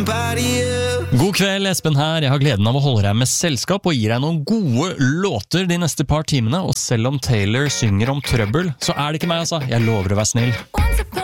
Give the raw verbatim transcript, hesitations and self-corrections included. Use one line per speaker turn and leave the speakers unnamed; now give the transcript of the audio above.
God kveld, Espen her. Jeg har gleden av å holde deg med selskap og gir deg noen gode låter de neste par timene. Og selv om Taylor synger om trøbbel, så er det ikke meg, altså. Jeg lover å være snill.